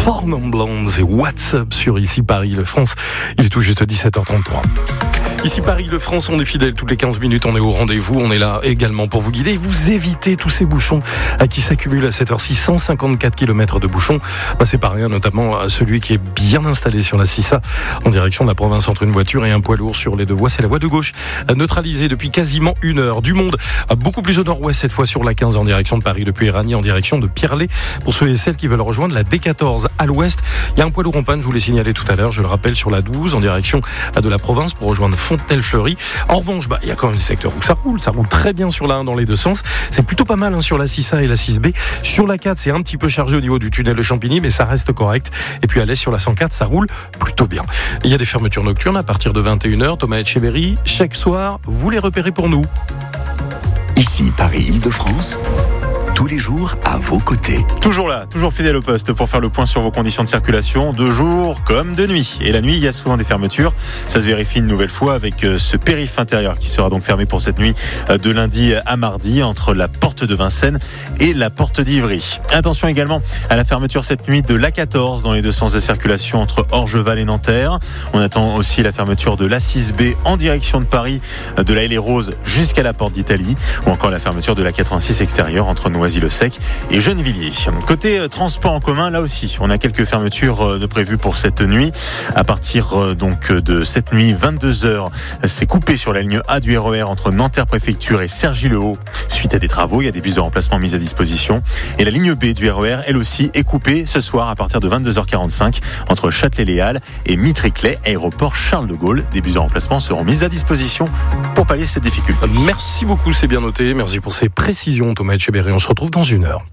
Fornum Blondes et What's Up sur Ici Paris-Le-France. Il est tout juste 17h33. Ici Paris-Le-France, on est fidèles toutes les 15 minutes, on est au rendez-vous, on est là également pour vous guider et vous éviter tous ces bouchons qui s'accumulent à cette heure-ci, 154 km de bouchons. C'est pas rien, notamment celui qui est bien installé sur la Cissa en direction de la province entre une voiture et un poids lourd sur les deux voies. C'est la voie de gauche neutralisée depuis quasiment une heure. Du monde beaucoup plus au nord-ouest cette fois sur la 15 en direction de Paris, depuis Éragny en direction de Pierrelet. Pour ceux et celles qui veulent rejoindre la D14 à l'ouest, il y a un poids lourd en panne, je vous l'ai signalé tout à l'heure, je le rappelle, sur la 12 en direction de la province pour rejoindre Fontenay-le-Fleury. En revanche, il y a quand même des secteurs où ça roule très bien sur la 1 dans les deux sens. C'est plutôt pas mal sur la 6A et la 6B. Sur la 4, c'est un petit peu chargé au niveau du tunnel de Champigny, mais ça reste correct. Et puis à l'est sur la 104, ça roule plutôt bien. Il y a des fermetures nocturnes à partir de 21h. Thomas Etcheverry, chaque soir, vous les repérez pour nous. Ici Paris-Île-de-France. Tous les jours à vos côtés. Toujours là, toujours fidèle au poste pour faire le point sur vos conditions de circulation, de jour comme de nuit. Et la nuit, il y a souvent des fermetures. Ça se vérifie une nouvelle fois avec ce périph' intérieur qui sera donc fermé pour cette nuit de lundi à mardi entre la porte de Vincennes et la porte d'Ivry. Attention également à la fermeture cette nuit de l'A14 dans les deux sens de circulation entre Orgeval et Nanterre. On attend aussi la fermeture de l'A6B en direction de Paris, de la Haie-les-Roses jusqu'à la porte d'Italie, ou encore la fermeture de l'A86 extérieure entre Noisy-le-Sec et Gennevilliers. Côté transport en commun, là aussi, on a quelques fermetures de prévues pour cette nuit. À partir donc de cette nuit, 22h, c'est coupé sur la ligne A du RER entre Nanterre Préfecture et Cergy-le-Haut. Suite à des travaux, il y a des bus de remplacement mis à disposition. Et la ligne B du RER, elle aussi, est coupée ce soir à partir de 22h45 entre Châtelet-Les Halles et Mitriclet, aéroport Charles de Gaulle. Des bus de remplacement seront mis à disposition pour pallier cette difficulté. Merci beaucoup, c'est bien noté. Merci pour ces précisions, Thomas Etcheverry. On se retrouve dans une heure.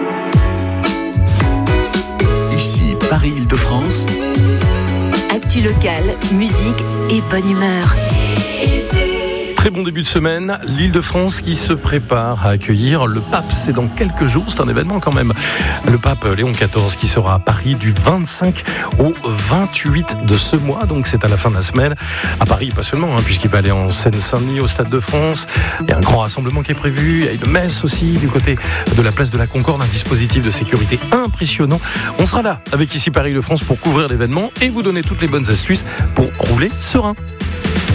Ici Paris-Île-de-France. Actu locale, musique et bonne humeur. Très bon début de semaine, l'Île-de-France qui se prépare à accueillir le pape. C'est dans quelques jours, c'est un événement quand même. Le pape Léon XIV qui sera à Paris du 25 au 28 de ce mois, donc c'est à la fin de la semaine. À Paris, pas seulement, puisqu'il va aller en Seine-Saint-Denis au Stade de France. Il y a un grand rassemblement qui est prévu, il y a une messe aussi du côté de la place de la Concorde, un dispositif de sécurité impressionnant. On sera là avec Ici Paris-Le-France pour couvrir l'événement et vous donner toutes les bonnes astuces pour rouler serein.